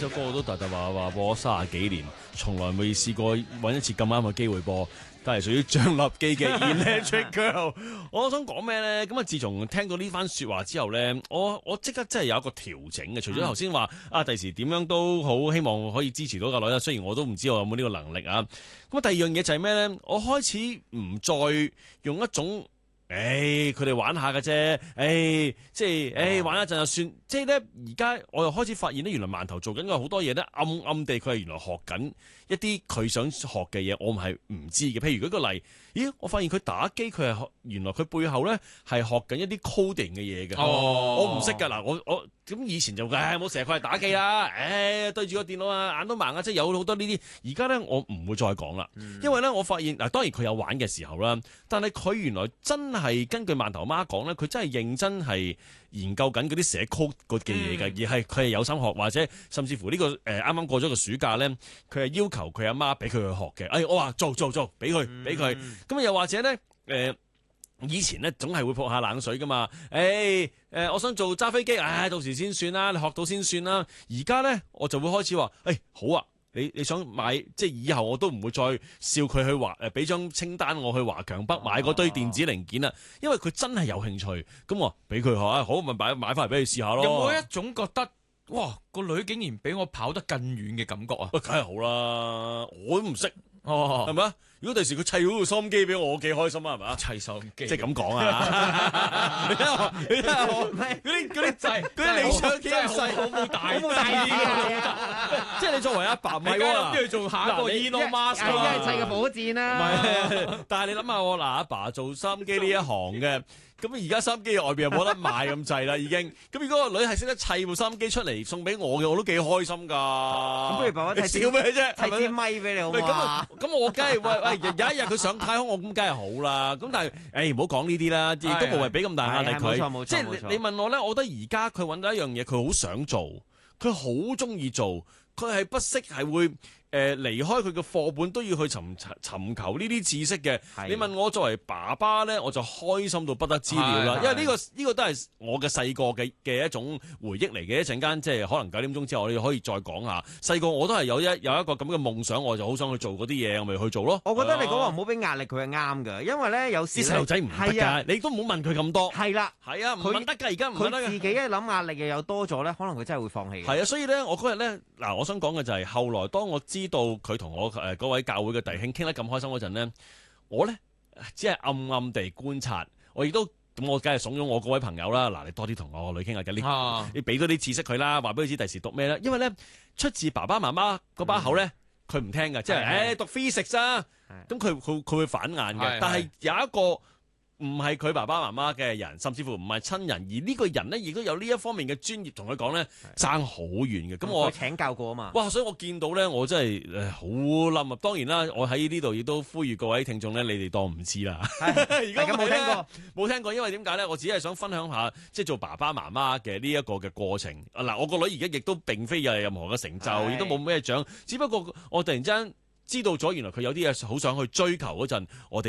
首歌我都特話播咗30幾年，從來未試過揾一次咁啱嘅機會播，但係屬於張立基嘅 Electric Girl。我想講咩咧？咁啊，自從聽到呢番説話之後咧，我即刻真係有一個調整嘅。除咗頭先話第時點樣都好，希望可以支持到個女啦。雖然我都唔知我有冇呢個能力啊。咁啊，第二樣嘢就係咩咧？我開始唔再用一種佢哋玩下嘅啫，即係玩一陣就算。即係咧，而家我又開始發現咧，原來饅頭做緊嘅好多嘢咧，暗暗地佢係原來學緊一啲佢想學嘅嘢，我係唔知嘅。譬如舉個例，我發現佢打機，原來佢背後咧係學緊一啲 coding 嘅嘢嘅。我唔識㗎嗱，我咁以前就冇成日佢係打機啦，對住個電腦啊，眼都盲啊，即係有好多呢啲。而家咧我唔會再講啦，因為咧我發現嗱，當然佢有玩嘅時候啦，但係佢原來真係根據饅頭媽講咧，佢真係認真係研究緊嗰啲寫 code 嘅嘢嘅，而係佢係有心學，或者甚至乎呢個啱啱過咗個暑假咧，佢係要求佢阿媽俾佢去學嘅。我話做，俾佢。咁又或者咧以前咧總係會潑下冷水噶嘛，我想做揸飛機，到時先算啦，你學到先算啦。而家咧我就會開始話，好啊，你想買，即係以後我都唔會再笑佢去俾張清單我去華強北買嗰堆電子零件啦，因為佢真係有興趣，咁我俾佢學啊，好咪買翻嚟俾佢試下咯。 有冇一種覺得哇個女竟然比我跑得更遠嘅感覺啊？ 梗係好啦，我都唔識。係咪啊？如果第時佢砌嗰部收音機俾我幾開心啊？係咪啊？ 砌收音機， 即係咁講啊！你睇下我，嗰啲掣，嗰啲理想幾咁細， 好冇大意啊！ 即係你作為阿爸，唔係喎，諗住做下一個 Elon Musk， 係一係砌個火箭啦。 唔係，但係你諗下喎，嗱，阿爸做收音機呢一行嘅。咁而家收音機外邊又冇得賣咁滯啦，已經。咁如果個女係識得砌部收音機出嚟送俾我嘅，我都幾開心㗎。 咁不如爸爸你笑咩啫？ 砌支咪俾你好唔好啊？ 咁我梗係喂有一日佢上太空，我咁梗係好啦。咁但係唔好講呢啲啦，亦都無謂俾咁大壓力佢。 冇錯。 即係你問我咧，我覺得而家佢揾到一樣嘢，佢好想做，佢好中意做，佢係不惜係會。離開佢嘅課本都要去尋求呢啲知識嘅。你問我作為爸爸咧，我就開心到不得之了啦。因為呢個都係我嘅細個嘅一種回憶嚟嘅。一陣間即係可能9點鐘之後，我哋可以再講下細個我都係有一個咁嘅夢想，我就好想去做嗰啲嘢，我咪去做咯。 我覺得你講話唔好俾壓力佢係啱㗎，因為咧有時啲細路仔唔得㗎，你都唔好問佢咁多。 係啦， 係啊，唔問得㗎，而家唔得㗎。 佢自己一諗壓力又多咗咧，可能佢真係會放棄。 係啊，所以咧，我嗰日咧嗱，我想講嘅就係後來當我知道佢同我嗰位教會嘅弟兄傾得咁開心嗰陣咧，我咧只係暗暗地觀察，我亦都咁，我梗係慫恿我嗰位朋友啦。嗱，你多啲同我個女傾下偈，你俾多啲知識佢啦，話俾佢知第時讀咩啦。因為咧出自爸爸媽媽嗰把口咧，佢唔聽㗎，即係讀 physics 啊，咁佢會反眼嘅。但係有一個唔係佢爸爸媽媽嘅人，甚至乎唔係親人，而呢個人咧亦都有呢一方面嘅專業同佢講咧，爭好遠嘅。咁我請教過啊嘛。 哇！所以我見到咧，我真係好冧啊！當然啦，我喺呢度亦都呼籲各位聽眾咧，你哋當唔知啦。而家冇聽過，因為點解咧？我只係想分享下，即係做爸爸媽媽嘅呢一個嘅過程。嗱，我個女而家亦都並非有任何嘅成就，亦都冇咩獎，只不過我突然之間知道咗，原來佢有啲嘢好想去追求嗰陣，我哋